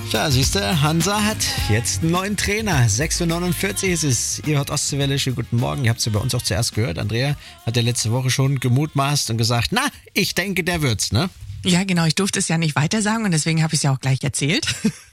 Tja, siehst du, Hansa hat jetzt einen neuen Trainer. 6.49 Uhr ist es. Ihr hört Ostseewelle, schönen guten Morgen. Ihr habt es ja bei uns auch zuerst gehört. Andrea hat ja letzte Woche schon gemutmaßt und gesagt, na, ich denke, der wird's, ne? Ja, genau. Ich durfte es ja nicht weiter sagen und deswegen habe ich es ja auch gleich erzählt.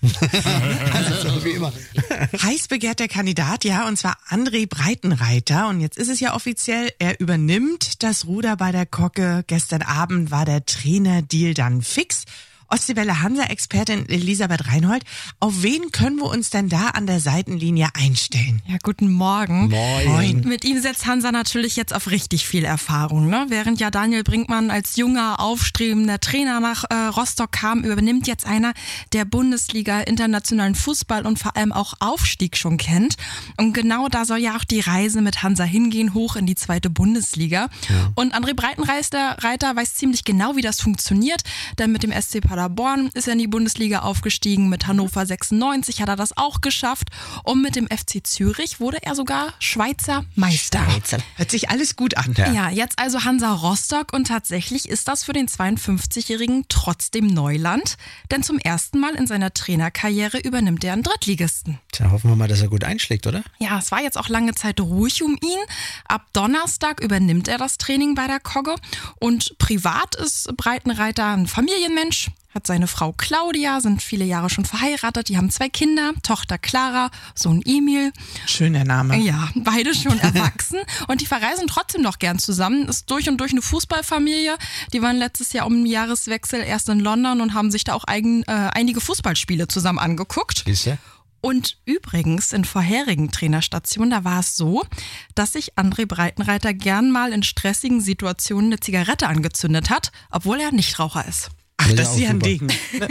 Also, wie immer. Heiß begehrter Kandidat, ja, und zwar André Breitenreiter. Und jetzt ist es ja offiziell, er übernimmt das Ruder bei der Kogge. Gestern Abend war der Trainerdeal dann fix. Ostseewelle Hansa-Expertin Elisabeth Reinhold, auf wen können wir uns denn da an der Seitenlinie einstellen? Ja, guten Morgen. Moin. Mit ihm setzt Hansa natürlich jetzt auf richtig viel Erfahrung, ne? Während ja Daniel Brinkmann als junger, aufstrebender Trainer nach Rostock kam, übernimmt jetzt einer, der Bundesliga, internationalen Fußball und vor allem auch Aufstieg schon kennt. Und genau da soll ja auch die Reise mit Hansa hingehen, hoch in die 2. Bundesliga. Ja. Und André Breitenreiter weiß ziemlich genau, wie das funktioniert, denn mit dem SC Paderborn ist er in die Bundesliga aufgestiegen, mit Hannover 96 hat er das auch geschafft und mit dem FC Zürich wurde er sogar Schweizer Meister. Hört sich alles gut an. Ja, jetzt also Hansa Rostock und tatsächlich ist das für den 52-Jährigen trotzdem Neuland, denn zum ersten Mal in seiner Trainerkarriere übernimmt er einen Drittligisten. Tja, hoffen wir mal, dass er gut einschlägt, oder? Ja, es war jetzt auch lange Zeit ruhig um ihn. Ab Donnerstag übernimmt er das Training bei der Kogge und privat ist Breitenreiter ein Familienmensch. Hat seine Frau Claudia, sind viele Jahre schon verheiratet, die haben 2 Kinder, Tochter Clara, Sohn Emil. Schöner Name. Ja, beide schon erwachsen und die verreisen trotzdem noch gern zusammen. Ist durch und durch eine Fußballfamilie. Die waren letztes Jahr um den Jahreswechsel erst in London und haben sich da auch einige Fußballspiele zusammen angeguckt. Siehste? Und übrigens in vorherigen Trainerstationen, da war es so, dass sich André Breitenreiter gern mal in stressigen Situationen eine Zigarette angezündet hat, obwohl er Nichtraucher ist. Ach, das ist ja ein super. Ding.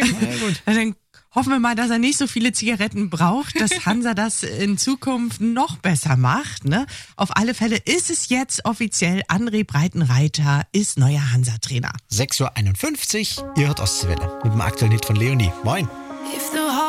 Dann hoffen wir mal, dass er nicht so viele Zigaretten braucht, dass Hansa das in Zukunft noch besser macht. Ne? Auf alle Fälle ist es jetzt offiziell, André Breitenreiter ist neuer Hansa-Trainer. 6.51 Uhr, ihr hört Ostseewelle mit dem aktuellen Hit von Leonie. Moin. If the